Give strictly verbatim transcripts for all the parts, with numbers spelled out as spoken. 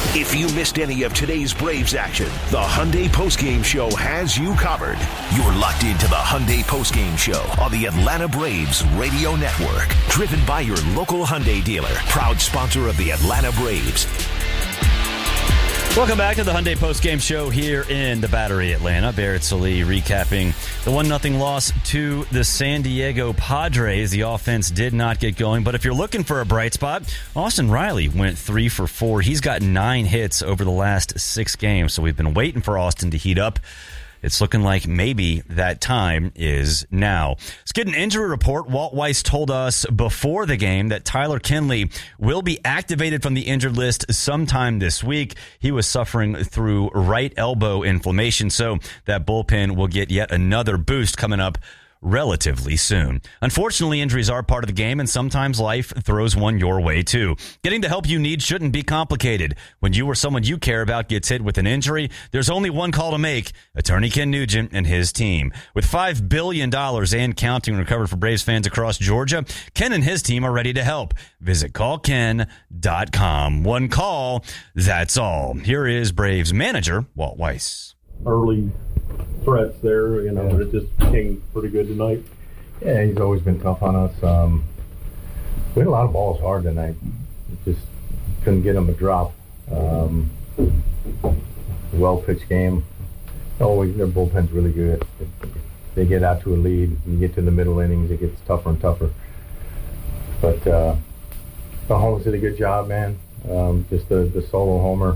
If you missed any of today's Braves action, the Hyundai Postgame Show has you covered. You're locked into the Hyundai Postgame Show on the Atlanta Braves Radio Network. Driven by your local Hyundai dealer. Proud sponsor of the Atlanta Braves. Welcome back to the Hyundai Postgame Show here in the Battery, Atlanta. Barrett Sallee recapping the one nothing loss to the San Diego Padres. The offense did not get going, but if you're looking for a bright spot, Austin Riley went three for four. He's got nine hits over the last six games, so we've been waiting for Austin to heat up. It's looking like maybe that time is now. Let's get an injury report. Walt Weiss told us before the game that Tyler Kinley will be activated from the injured list sometime this week. He was suffering through right elbow inflammation, so that bullpen will get yet another boost coming up relatively soon. Unfortunately, injuries are part of the game, and sometimes life throws one your way too. Getting the help you need shouldn't be complicated. When you or someone you care about gets hit with an injury, there's only one call to make: Attorney Ken Nugent and his team. With five billion dollars and counting recovered for Braves fans across Georgia, Ken and his team are ready to help. Visit call ken dot com. One call, that's all. Here is Braves manager Walt Weiss. Early threats there, you know, yeah. But it just became pretty good tonight. Yeah, he's always been tough on us. Um, we had a lot of balls hard tonight. Just couldn't get him a drop. Um, well-pitched game. Always, their bullpen's really good. They get out to a lead, and you get to the middle innings, it gets tougher and tougher. But uh, the Holmes did a good job, man. Um, just the, the solo homer.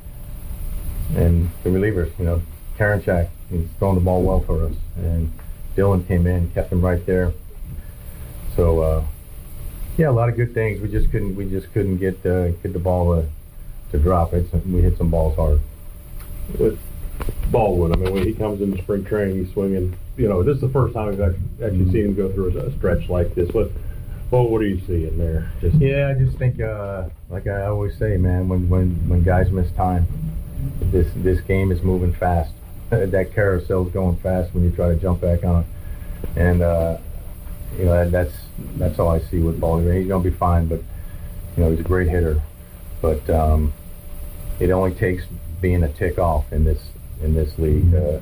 And the relievers, you know, Karinchak, he's throwing the ball well for us, and Dylan came in, kept him right there. So, uh, yeah, a lot of good things. We just couldn't, we just couldn't get uh, get the ball uh, to drop. It's, we hit some balls hard. With Baldwin, I mean, when he comes into spring training, he's swinging. You know, this is the first time we've actually, actually mm-hmm. seen him go through a stretch like this. What, well, what are you seeing there? Just yeah, I just think, uh, like I always say, man, when when when guys miss time, this this game is moving fast. That carousel's going fast when you try to jump back on it, and uh, you know that, that's that's all I see with Baldwin. He's gonna be fine, but you know he's a great hitter. But um, it only takes being a tick off in this in this league uh,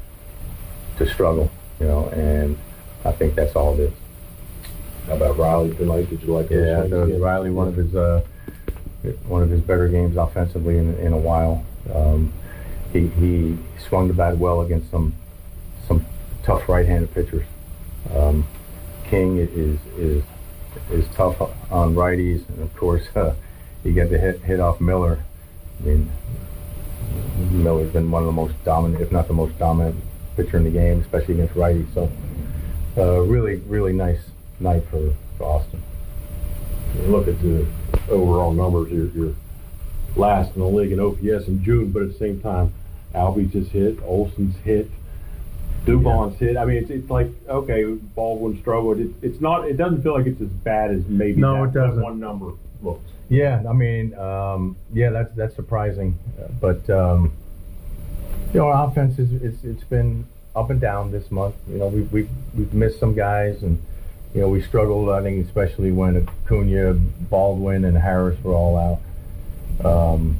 to struggle, you know, and I think that's all it is. How about Riley tonight? Did you like? Yeah, the, Riley one of his uh, one of his better games offensively in in a while. Um, He, he swung the bat well against some some tough right-handed pitchers. Um, King is is is tough on righties, and of course uh, he got the hit hit off Miller. I mean, Miller's been one of the most dominant, if not the most dominant pitcher in the game, especially against righties. So, uh, really, really nice night for, for Austin. You look at the overall numbers. You're, you're last in the league in O P S in June, but at the same time, Albies just hit, Olson's hit, Dubon's yeah. hit. I mean, it's, it's like, okay, Baldwin struggled. It, it's not. It doesn't feel like it's as bad as maybe no, that, it doesn't. that one number looks. Yeah, I mean, um, yeah, that's that's surprising, but um, you know, our offense is it's it's been up and down this month. You know, we we we've, we've missed some guys, and you know, we struggled. I think especially when Acuna, Baldwin, and Harris were all out. Um,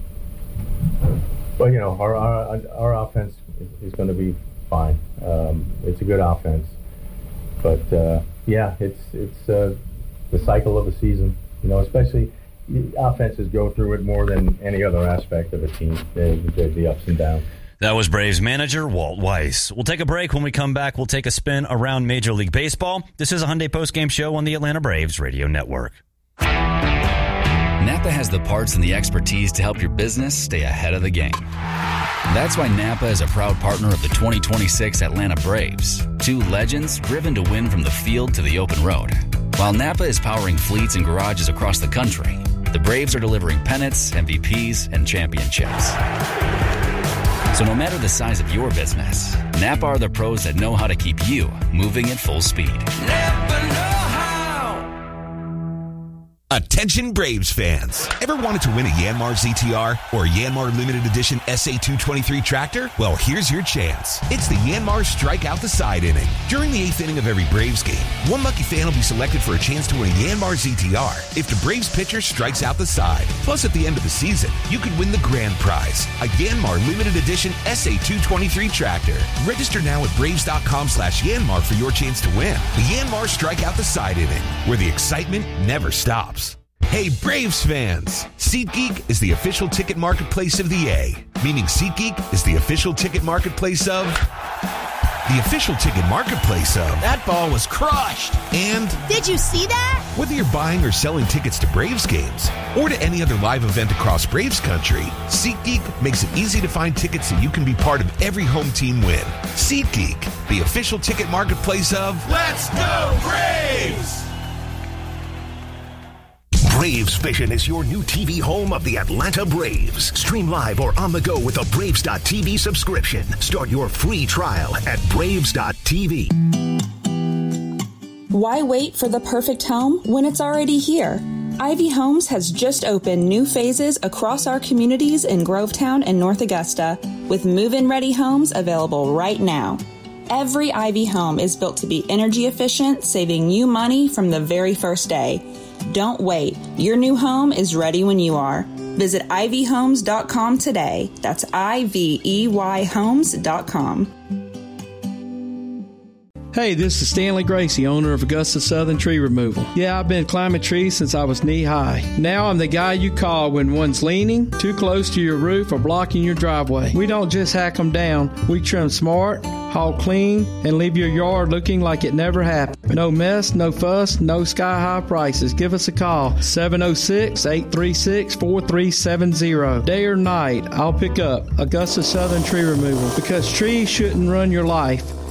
but you know, our our, our offense is, is going to be fine. Um, it's a good offense, but uh, yeah, it's it's uh, the cycle of a season. You know, especially offenses go through it more than any other aspect of a team. They, they, the ups and downs. That was Braves manager Walt Weiss. We'll take a break. When we come back, we'll take a spin around Major League Baseball. This is a Hyundai Postgame Show on the Atlanta Braves Radio Network. Napa has the parts and the expertise to help your business stay ahead of the game. That's why Napa is a proud partner of the twenty twenty-six Atlanta Braves, two legends driven to win from the field to the open road. While Napa is powering fleets and garages across the country, the Braves are delivering pennants, M V Ps, and championships. So no matter the size of your business, Napa are the pros that know how to keep you moving at full speed. Napa know how. Attention Braves fans. Ever wanted to win a Yanmar Z T R or a Yanmar Limited Edition S A two twenty-three tractor? Well, here's your chance. It's the Yanmar Strike Out the Side inning. During the eighth inning of every Braves game, one lucky fan will be selected for a chance to win a Yanmar Z T R if the Braves pitcher strikes out the side. Plus, at the end of the season, you could win the grand prize, a Yanmar Limited Edition S A two twenty-three tractor. Register now at braves.com slash Yanmar for your chance to win. The Yanmar Strike Out the Side inning, where the excitement never stops. Hey Braves fans! SeatGeek is the official ticket marketplace of the A, meaning SeatGeek is the official ticket marketplace of... The official ticket marketplace of... That ball was crushed! And... Did you see that? Whether you're buying or selling tickets to Braves games, or to any other live event across Braves country, SeatGeek makes it easy to find tickets so you can be part of every home team win. SeatGeek, the official ticket marketplace of... Let's go Braves! Braves Vision is your new T V home of the Atlanta Braves. Stream live or on the go with a Braves dot T V subscription. Start your free trial at Braves dot T V. Why wait for the perfect home when it's already here? Ivy Homes has just opened new phases across our communities in Grovetown and North Augusta, with move-in ready homes available right now. Every Ivy home is built to be energy efficient, saving you money from the very first day. Don't wait. Your new home is ready when you are. Visit ivy homes dot com today. That's I V E Y homes dot com. Hey, this is Stanley Gracie, owner of Augusta Southern Tree Removal. Yeah, I've been climbing trees since I was knee-high. Now I'm the guy you call when one's leaning, too close to your roof, or blocking your driveway. We don't just hack them down. We trim smart, haul clean, and leave your yard looking like it never happened. No mess, no fuss, no sky-high prices. Give us a call, seven oh six, eight three six, four three seven zero. Day or night, I'll pick up Augusta Southern Tree Removal, because trees shouldn't run your life.